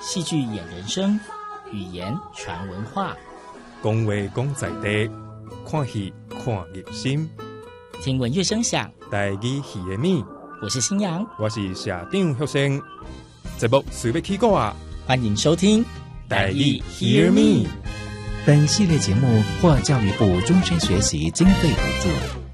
戏剧演人生，语言传文化。 讲话讲在地，看戏看热心。 听闻乐声响， 台语戏的米， 我是新阳， 我是社长学生。节目随要起歌啊！ 欢迎收听台语 Hear Me。 本系列节目获教育部终身学习经费补助。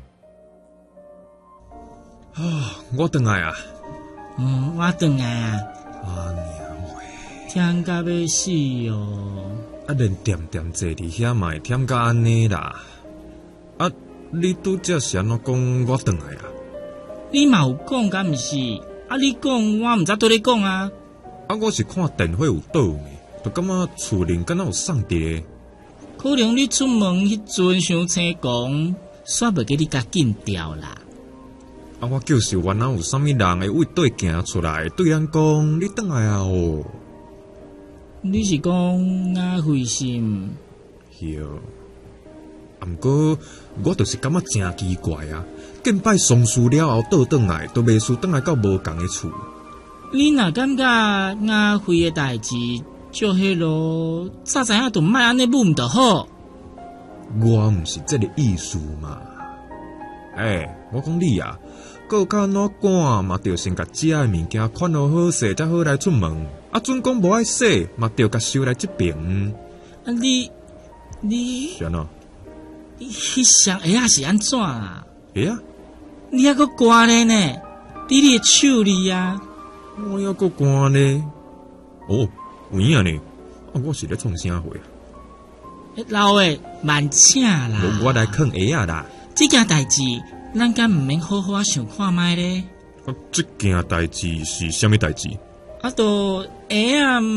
我回来啊！ 我回来啊！ 娘喂， 忝到要死哦！ 连点坐伫遐嘛会忝到安尼啦！你拄则是安怎讲我回来啊？ 你嘛有讲敢毋是？你讲我毋知对你讲啊！ 我是看电话有倒呢，就感觉厝邻敢若有送伫。 可能你出门迄阵伤青狂，煞袂记你甲紧掉啦。 我就是原来有啥物人会为对行出来，对咱讲你回来啊哦。 你是讲阿慧心？ 是哦。毋过我就是感觉真奇怪啊！见摆丧事了后倒转来，都袂输转来到无共的厝。 你若感觉阿慧的代志，就迄落早知影就莫安尼问毋就好。 我毋是这个意思嘛。我讲你啊，搁较安怎赶嘛，着先甲食的物件款好好势，才好来出门。准讲无爱洗，嘛着甲收来这边。 你是安怎？ 迄双鞋仔是安怎啊？ 鞋啊？ 你还阁刮咧呢？你的手里啊？ 我还阁刮咧？哦，有影呢。我是咧创啥货啊？ 老诶，慢请啦！ 我来啃鞋啊啦！ 这件代志，咱敢毋免好好想看卖咧？ 这件代志是啥物代志？ 就鞋啊。